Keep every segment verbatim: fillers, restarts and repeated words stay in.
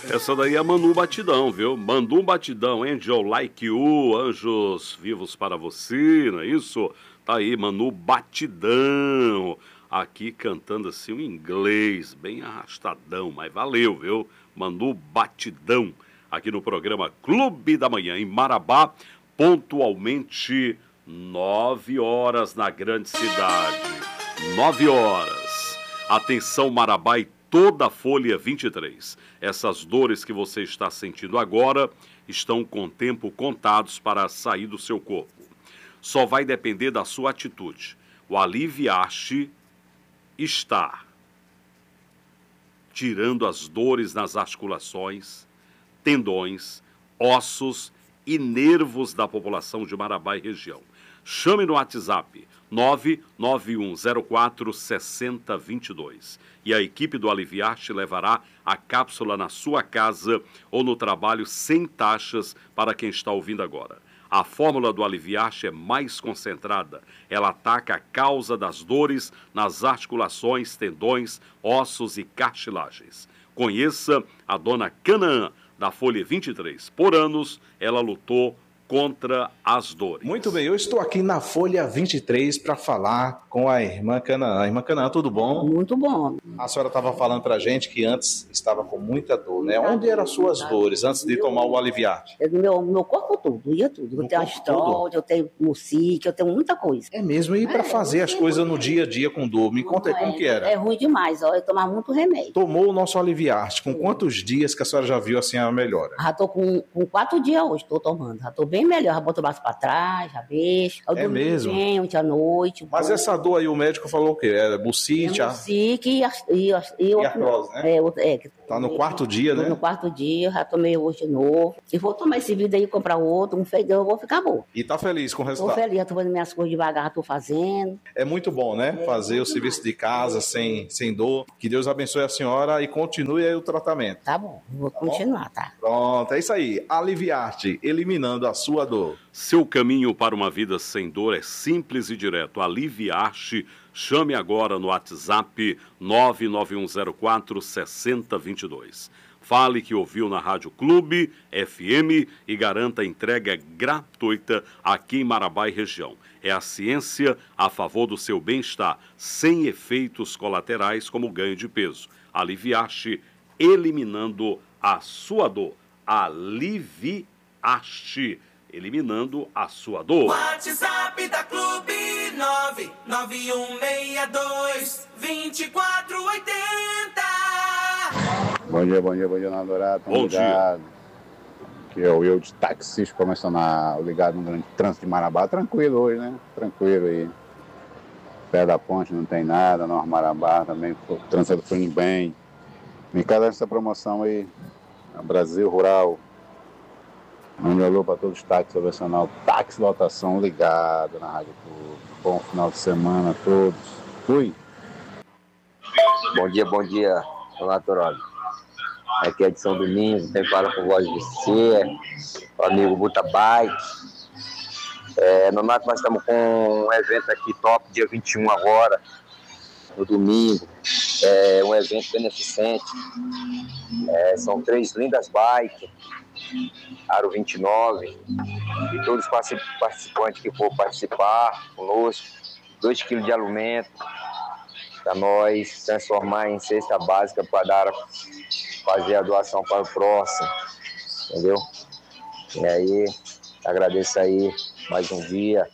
Essa daí é Manu Batidão, viu? Manu Batidão, Angel Like You, Anjos Vivos para Você, não é isso? Tá aí, Manu Batidão, aqui cantando assim um inglês, bem arrastadão, mas valeu, viu? Manu Batidão, aqui no programa Clube da Manhã, em Marabá, pontualmente nove horas na grande cidade. Nove horas. Atenção, Marabá e toda a Folha vinte e três. Essas dores que você está sentindo agora estão com tempo contados para sair do seu corpo. Só vai depender da sua atitude. O Aliviarte está tirando as dores nas articulações, tendões, ossos e nervos da população de Marabá e região. Chame no WhatsApp nove nove um zero quatro seis zero dois dois e a equipe do Aliviarte levará a cápsula na sua casa ou no trabalho sem taxas para quem está ouvindo agora. A fórmula do Aliviarte é mais concentrada. Ela ataca a causa das dores nas articulações, tendões, ossos e cartilagens. Conheça a dona Canaã, da Folha vinte e três. Por anos, ela lutou contra as dores. Muito bem, eu estou aqui na Folha vinte e três para falar com a irmã Canaã. Irmã Canaã, tudo bom? Muito bom. A senhora estava falando para a gente que antes estava com muita dor, né? Onde eram as suas dores antes de tomar o Aliviarte? É do meu, meu corpo todo, doía tudo. Eu No tenho corpo astrólogos, eu tenho mucique, eu tenho muita coisa. É mesmo, e para É, fazer as é coisas muito no dia a dia com dor, me conta aí como é, que era. É ruim demais, ó. Eu tomava muito remédio. Tomou o nosso Aliviarte, com quantos dias que a senhora já viu assim a melhora? Já tô com, com quatro dias hoje, tô tomando. Já tô bem melhor, já boto o braço pra trás, já beijo. Eu É durmo mesmo? bem, ontem à noite. Mas bom. essa dor aí, o médico falou o quê? É bucite, É a... mucique e, as- e, as- e, outro- artrose, né? É, outro- é, que- Tá no quarto dia, tô né? no quarto dia, já tomei hoje de novo. E vou tomar esse vídeo aí, comprar outro, um feijão, eu vou ficar bom. E tá feliz com o Tô resultado. feliz, já tô fazendo minhas coisas devagar, já tô fazendo. É muito bom, né? Fazer o serviço de casa sem, sem dor. Que Deus abençoe a senhora e continue aí o tratamento. Tá bom, vou continuar, tá? Pronto, é isso aí. Aliviarte, eliminando a sua dor. Seu caminho para uma vida sem dor é simples e direto. Aliviarte. Chame agora no WhatsApp nove nove um zero quatro seis zero dois dois. Fale que ouviu na Rádio Clube F M e garanta a entrega gratuita aqui em Marabá e região. É a ciência a favor do seu bem-estar, sem efeitos colaterais como ganho de peso. Aliviarte, eliminando a sua dor. Aliviarte, eliminando a sua dor. WhatsApp da Clube nove nove um seis dois dois quatro oito zero. Bom dia, bom dia, bom dia, Dona Dourado. Bom dia. Que é o eu de taxista começando a ligado no grande trânsito de Marabá. Tranquilo hoje, né? Tranquilo aí. Pé da ponte não tem nada, Nova Marabá também, o trânsito foi indo bem. Me cadastra nessa promoção aí, a Brasil Rural. Um alô para todos os táxis profissional, táxi lotação ligado na Rádio Clube. Bom final de semana a todos. Fui. Bom dia, bom dia, Dona Dourado. Aqui é de São Domingos, tem fala com voz de você, o amigo Buta Bike. É, Nonato, nós estamos com um evento aqui top, dia vinte e um agora, no domingo. É um evento beneficente. É, são três lindas bikes, Aro vinte e nove, e todos os participantes que for participar conosco, dois quilos de alimento, para nós transformar em cesta básica para dar, fazer a doação para o próximo, entendeu? E aí, agradeço aí mais um dia.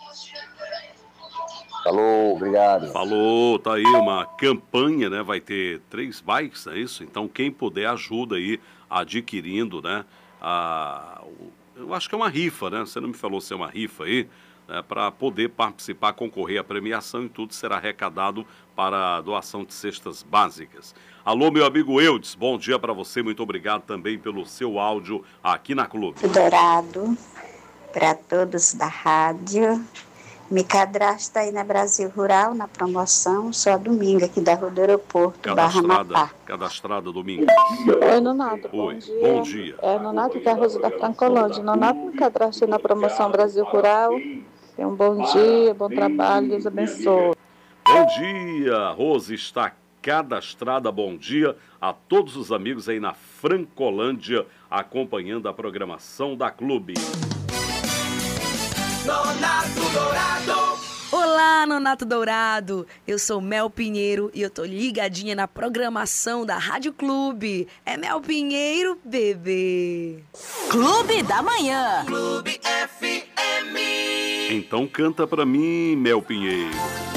Falou, obrigado. Falou, tá aí uma campanha, né? Vai ter três bikes, é isso? Então quem puder ajuda aí adquirindo, né? A, eu acho que é uma rifa, né? Você não me falou se é uma rifa aí, né? Para poder participar, concorrer à premiação e tudo será arrecadado para a doação de cestas básicas. Alô, meu amigo Eudes, bom dia para você, muito obrigado também pelo seu áudio aqui na Clube. Dourado, para todos da rádio. Me cadastra aí na Brasil Rural, na promoção, só domingo, aqui da Rua do Aeroporto, Barra Cadastrada, Mapá. cadastrada domingo. Oi, Nonato, bom Oi, dia. bom dia. É, Nonato, que é a Rosa da Francolândia. Nonato, me cadastra aí na promoção Brasil Rural. Tenha um bom dia, bom trabalho, Deus abençoe. Bom dia, Rose está cadastrada. Bom dia a todos os amigos aí na Francolândia, acompanhando a programação da Clube. Nonato Dourado. Olá, Nonato Dourado! Eu sou Mel Pinheiro e eu tô ligadinha na programação da Rádio Clube. É Mel Pinheiro, bebê! Clube da Manhã. Clube F M. Então canta pra mim, Mel Pinheiro.